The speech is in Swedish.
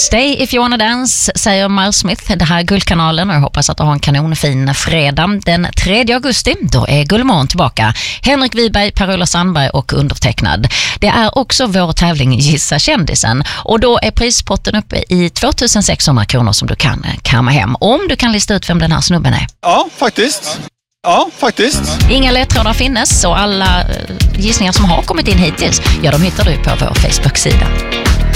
Stay if you wanna dance, säger Miles Smith. Det här är Guldkanalen och jag hoppas att du har en kanonfin fredag. Den 3 augusti, då är Guldmorgon tillbaka. Henrik Wiberg, Per-Ola Sandberg och undertecknad. Det är också vår tävling Gissa kändisen. Och då är prispotten uppe i 2600 kronor som du kan kamma hem. Om du kan lista ut vem den här snubben är. Ja, faktiskt. Inga ledtrådar finnes och alla gissningar som har kommit in hittills, ja, de hittar du på vår Facebook-sida.